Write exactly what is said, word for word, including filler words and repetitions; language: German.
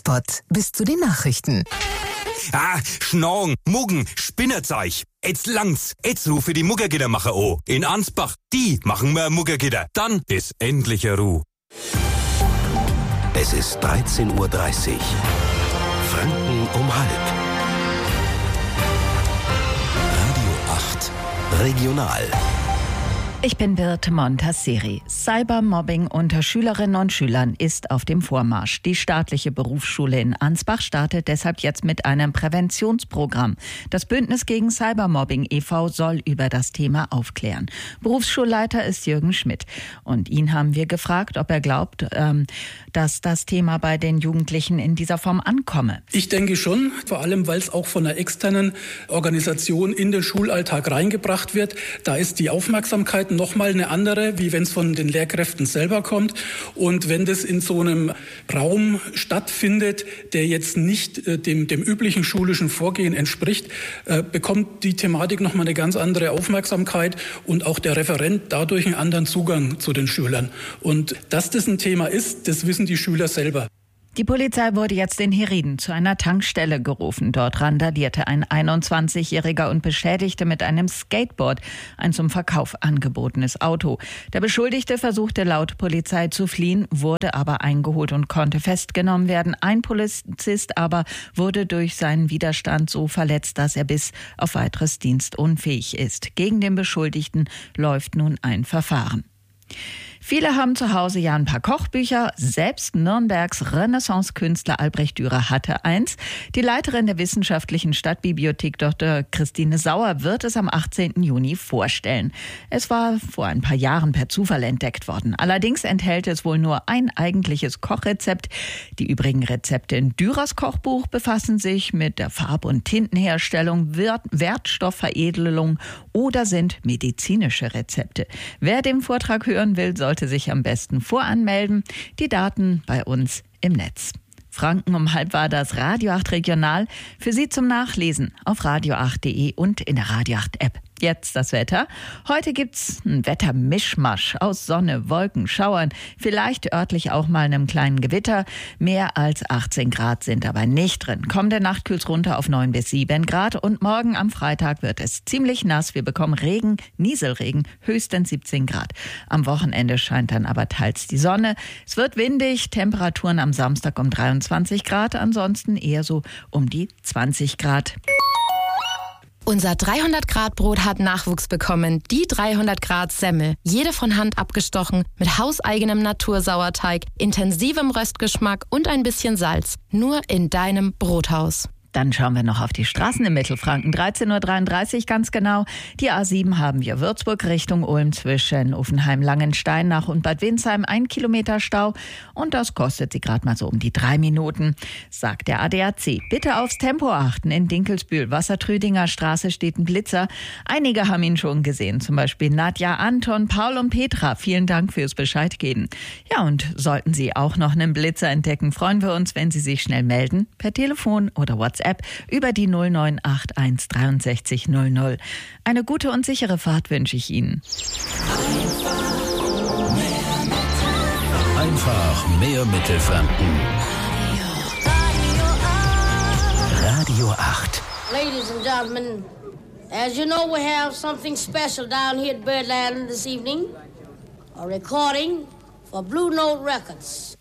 Infopod bis zu den Nachrichten. Ah, Schnorren, Muggen, Spinnerzeug. Jetzt langt's. Jetzt rufe die Muggergitter machen an. In Ansbach, die machen wir Muggergitter. Dann ist endlich Ruhe. Es ist dreizehn Uhr dreißig. Franken um halb. Radio acht. Regional. Ich bin Birte Montasseri. Cybermobbing unter Schülerinnen und Schülern ist auf dem Vormarsch. Die staatliche Berufsschule in Ansbach startet deshalb jetzt mit einem Präventionsprogramm. Das Bündnis gegen Cybermobbing e V soll über das Thema aufklären. Berufsschulleiter ist Jürgen Schmidt. Und ihn haben wir gefragt, ob er glaubt, ähm, dass das Thema bei den Jugendlichen in dieser Form ankomme. Ich denke schon, vor allem, weil es auch von einer externen Organisation in den Schulalltag reingebracht wird. Da ist die Aufmerksamkeit noch mal eine andere, wie wenn es von den Lehrkräften selber kommt. Und wenn das in so einem Raum stattfindet, der jetzt nicht äh, dem, dem üblichen schulischen Vorgehen entspricht, äh, bekommt die Thematik noch mal eine ganz andere Aufmerksamkeit und auch der Referent dadurch einen anderen Zugang zu den Schülern. Und dass das ein Thema ist, das wissen die Schüler selber. Die Polizei wurde jetzt in Herrieden zu einer Tankstelle gerufen. Dort randalierte ein einundzwanzigjähriger und beschädigte mit einem Skateboard ein zum Verkauf angebotenes Auto. Der Beschuldigte versuchte laut Polizei zu fliehen, wurde aber eingeholt und konnte festgenommen werden. Ein Polizist aber wurde durch seinen Widerstand so verletzt, dass er bis auf weiteres dienstunfähig ist. Gegen den Beschuldigten läuft nun ein Verfahren. Viele haben zu Hause ja ein paar Kochbücher. Selbst Nürnbergs Renaissance-Künstler Albrecht Dürer hatte eins. Die Leiterin der Wissenschaftlichen Stadtbibliothek, Doktor Christine Sauer, wird es am achtzehnten Juni vorstellen. Es war vor ein paar Jahren per Zufall entdeckt worden. Allerdings enthält es wohl nur ein eigentliches Kochrezept. Die übrigen Rezepte in Dürers Kochbuch befassen sich mit der Farb- und Tintenherstellung, Wertstoffveredelung oder sind medizinische Rezepte. Wer den Vortrag hören will, sollte sich am besten voranmelden. Die Daten bei uns im Netz. Franken um halb war das Radio acht Regional. Für Sie zum Nachlesen auf radio acht punkt de und in der Radio acht App. Jetzt das Wetter. Heute gibt's ein Wettermischmasch aus Sonne, Wolken, Schauern, vielleicht örtlich auch mal einem kleinen Gewitter. Mehr als achtzehn Grad sind aber nicht drin. Kommende Nacht kühlt's runter auf neun bis sieben Grad und morgen am Freitag wird es ziemlich nass. Wir bekommen Regen, Nieselregen, höchstens siebzehn Grad. Am Wochenende scheint dann aber teils die Sonne. Es wird windig, Temperaturen am Samstag um dreiundzwanzig Grad, ansonsten eher so um die zwanzig Grad. Unser dreihundert Grad Brot hat Nachwuchs bekommen. Die dreihundert Grad Semmel. Jede von Hand abgestochen, mit hauseigenem Natursauerteig, intensivem Röstgeschmack und ein bisschen Salz. Nur in deinem Brothaus. Dann schauen wir noch auf die Straßen in Mittelfranken. dreizehn Uhr dreiunddreißig ganz genau. Die A sieben haben wir Würzburg Richtung Ulm zwischen Uffenheim-Langenstein nach und Bad Windsheim. Ein Kilometer Stau und das kostet Sie gerade mal so um die drei Minuten, sagt der A D A C. Bitte aufs Tempo achten. In Dinkelsbühl, Wassertrüdinger Straße steht ein Blitzer. Einige haben ihn schon gesehen, zum Beispiel Nadja, Anton, Paul und Petra. Vielen Dank fürs Bescheid geben. Ja, und sollten Sie auch noch einen Blitzer entdecken, freuen wir uns, wenn Sie sich schnell melden, per Telefon oder WhatsApp über die null neun acht eins dreiundsechzig null null. Eine gute und sichere Fahrt wünsche ich Ihnen. Einfach mehr Mittelfranken. Radio acht. Ladies and gentlemen, as you know, we have something special down here at Birdland this evening. A recording for Blue Note Records.